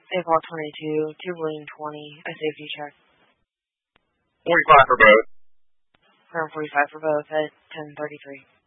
April 22, Tubuline 20, a safety check. 45 for both. Ground 45 for both at 10:33.